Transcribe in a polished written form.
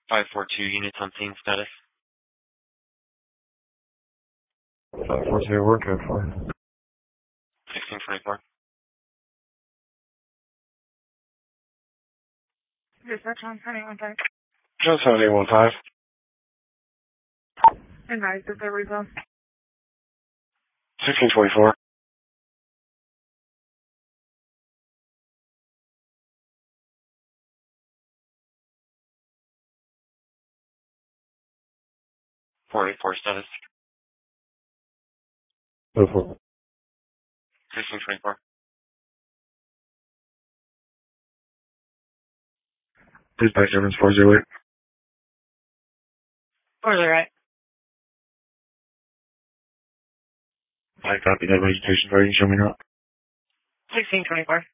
542 units on scene status. 542, we're good for. 1624. Dispatch on 715. Just 7815. Advise that the repo. 1624. Status. Go for it. 1624. Dispatch Evans 408. 408. I copy that vegetation. Sorry, you can show me now. 1624.